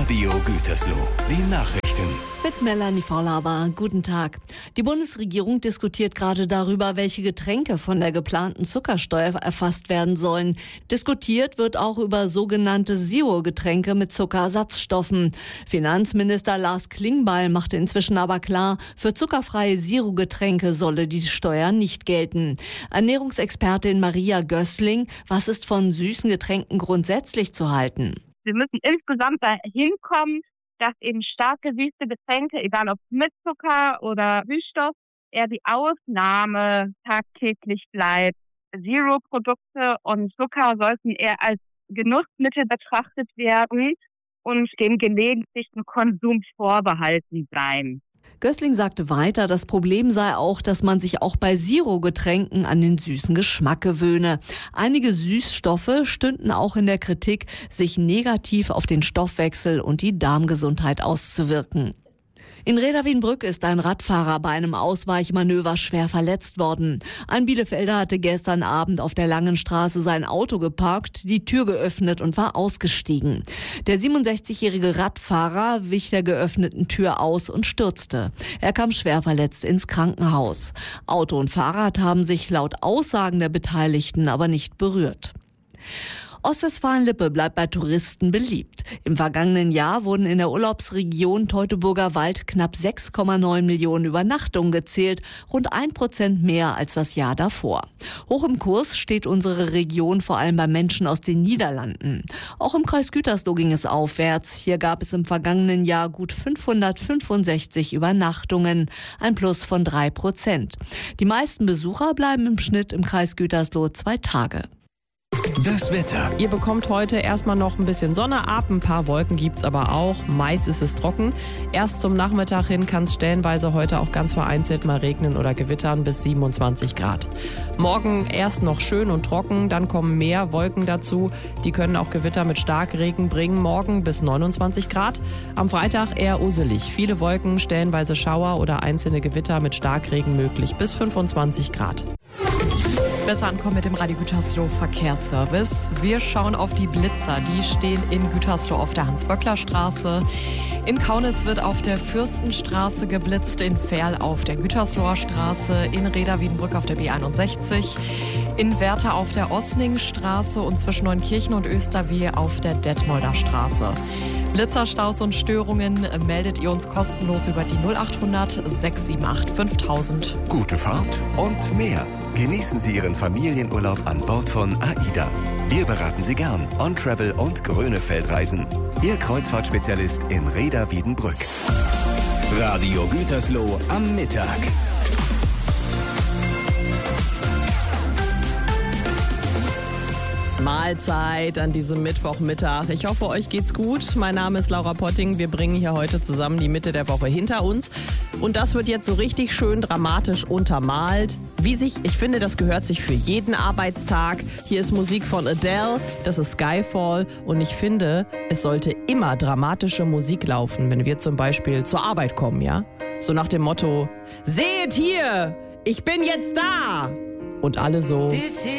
Radio Gütersloh. Die Nachrichten. Mit Melanie Vorlaber. Guten Tag. Die Bundesregierung diskutiert gerade darüber, welche Getränke von der geplanten Zuckersteuer erfasst werden sollen. Diskutiert wird auch über sogenannte Zero-Getränke mit Zuckerersatzstoffen. Finanzminister Lars Klingbeil machte inzwischen aber klar, für zuckerfreie Zero-Getränke solle die Steuer nicht gelten. Ernährungsexpertin Maria Gößling, was ist von süßen Getränken grundsätzlich zu halten? Wir müssen insgesamt dahin kommen, dass eben stark gesüßte Getränke, egal ob mit Zucker oder Süßstoff, eher die Ausnahme tagtäglich bleibt. Zero-Produkte und Zucker sollten eher als Genussmittel betrachtet werden und dem gelegentlichen Konsum vorbehalten sein. Gößling sagte weiter, das Problem sei auch, dass man sich auch bei Zero-Getränken an den süßen Geschmack gewöhne. Einige Süßstoffe stünden auch in der Kritik, sich negativ auf den Stoffwechsel und die Darmgesundheit auszuwirken. In Reda-Wiedenbrück ist ein Radfahrer bei einem Ausweichmanöver schwer verletzt worden. Ein Bielefelder hatte gestern Abend auf der Langen Straße sein Auto geparkt, die Tür geöffnet und war ausgestiegen. Der 67-jährige Radfahrer wich der geöffneten Tür aus und stürzte. Er kam schwer verletzt ins Krankenhaus. Auto und Fahrrad haben sich laut Aussagen der Beteiligten aber nicht berührt. Ostwestfalen-Lippe bleibt bei Touristen beliebt. Im vergangenen Jahr wurden in der Urlaubsregion Teutoburger Wald knapp 6,9 Millionen Übernachtungen gezählt, rund 1% mehr als das Jahr davor. Hoch im Kurs steht unsere Region vor allem bei Menschen aus den Niederlanden. Auch im Kreis Gütersloh ging es aufwärts. Hier gab es im vergangenen Jahr gut 565 Übernachtungen, ein Plus von 3%. Die meisten Besucher bleiben im Schnitt im Kreis Gütersloh 2 Tage. Das Wetter. Ihr bekommt heute erstmal noch ein bisschen Sonne ab, ein paar Wolken gibt's aber auch. Meist ist es trocken. Erst zum Nachmittag hin kann es stellenweise heute auch ganz vereinzelt mal regnen oder gewittern bis 27 Grad. Morgen erst noch schön und trocken, dann kommen mehr Wolken dazu. Die können auch Gewitter mit Starkregen bringen. Morgen bis 29 Grad. Am Freitag eher uselig. Viele Wolken, stellenweise Schauer oder einzelne Gewitter mit Starkregen möglich bis 25 Grad. Besser ankommen mit dem Radio Gütersloh Verkehrsservice. Wir schauen auf die Blitzer. Die stehen in Gütersloh auf der Hans-Böckler-Straße. In Kaunitz wird auf der Fürstenstraße geblitzt, in Verl auf der Gütersloher Straße, in Reda-Wiedenbrück auf der B61, in Werther auf der Osningstraße und zwischen Neunkirchen und Österwehe auf der Detmolder Straße. Blitzerstaus und Störungen meldet ihr uns kostenlos über die 0800 678 5000. Gute Fahrt und mehr. Genießen Sie Ihren Familienurlaub an Bord von AIDA. Wir beraten Sie gern. On-Travel und Grönefeldreisen. Ihr Kreuzfahrtspezialist in Reda-Wiedenbrück. Radio Gütersloh am Mittag. Mahlzeit an diesem Mittwochmittag. Ich hoffe, euch geht's gut. Mein Name ist Laura Potting. Wir bringen hier heute zusammen die Mitte der Woche hinter uns. Und das wird jetzt so richtig schön dramatisch untermalt. Ich finde, das gehört sich für jeden Arbeitstag. Hier ist Musik von Adele, das ist Skyfall. Und ich finde, es sollte immer dramatische Musik laufen, wenn wir zum Beispiel zur Arbeit kommen, ja? So nach dem Motto, seht hier, ich bin jetzt da. Und alle so...